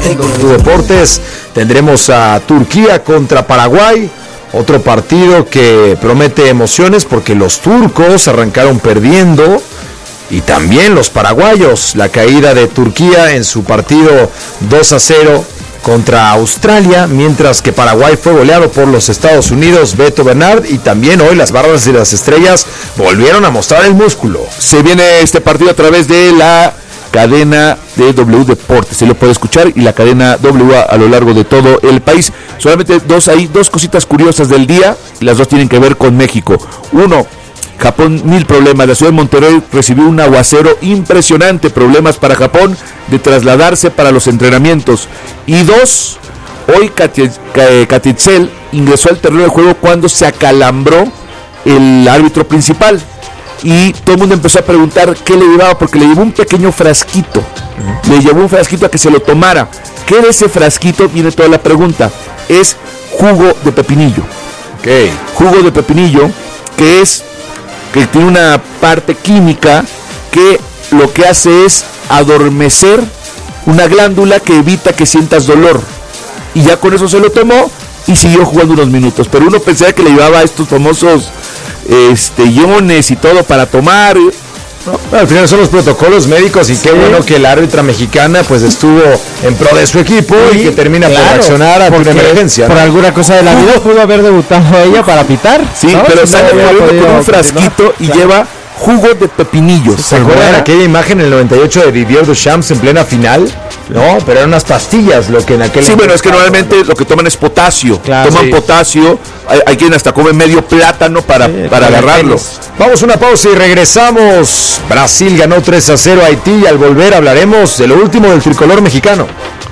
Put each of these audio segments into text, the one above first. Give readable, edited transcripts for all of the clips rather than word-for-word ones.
En W Deportes tendremos a Turquía contra Paraguay, otro partido que promete emociones porque los turcos arrancaron perdiendo y también los paraguayos, la caída de Turquía en su partido 2-0 contra Australia, mientras que Paraguay fue goleado por los Estados Unidos, Beto Bernard, y también hoy las barras de las estrellas volvieron a mostrar el músculo. Se viene este partido a través de la cadena de W Deportes, se lo puede escuchar, y la cadena W a lo largo de todo el país. Solamente dos cositas curiosas del día, y las dos tienen que ver con México. Uno, Japón, 1000 problemas. La ciudad de Monterrey recibió un aguacero impresionante, problemas para Japón de trasladarse para los entrenamientos. Y dos, hoy Catitzel ingresó al terreno de juego cuando se acalambró el árbitro principal. Y todo el mundo empezó a preguntar qué le llevaba, porque le llevó un pequeño frasquito. Le llevó un frasquito a que se lo tomara. ¿Qué de ese frasquito? Viene toda la pregunta. Es jugo de pepinillo. Okay. Jugo de pepinillo, que tiene una parte química que lo que hace es adormecer una glándula que evita que sientas dolor. Y ya con eso se lo tomó y siguió jugando unos minutos. Pero uno pensaba que le llevaba estos famosos iones y todo para tomar. No, al final son los protocolos médicos y qué bueno que la árbitra mexicana pues estuvo en pro de su equipo y que termina por reaccionar a una emergencia. Por alguna cosa de la vida pudo haber debutado ella para pitar. Sí, ¿no? Pero sale con un frasquito y lleva jugo de pepinillos. ¿Se acuerdan aquella imagen en el 98 de Didier Deschamps en plena final? No, pero eran unas pastillas lo que en aquel... Sí, bueno, es que normalmente lo que toman es potasio. Claro, toman potasio, hay quien hasta come medio plátano para agarrarlo. Vamos a una pausa y regresamos. Brasil ganó 3-0 a Haití y al volver hablaremos de lo último del tricolor mexicano.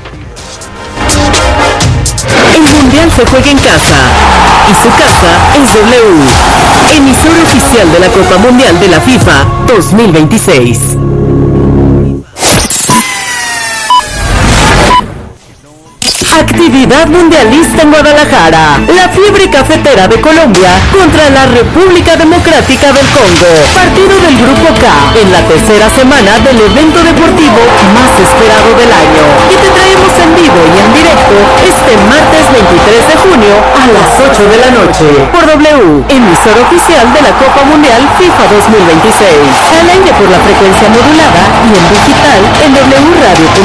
El Mundial se juega en casa y su casa es W, emisora oficial de la Copa Mundial de la FIFA 2026. Actividad mundialista en Guadalajara. La fiebre cafetera de Colombia contra la República Democrática del Congo. Partido del Grupo K en la tercera semana del evento deportivo más esperado del año. Y te traemos en vivo y en directo este martes 23 de junio a las 8 de la noche. Por W, emisora oficial de la Copa Mundial FIFA 2026. Al aire por la frecuencia modulada y en digital en wradio.com.mx.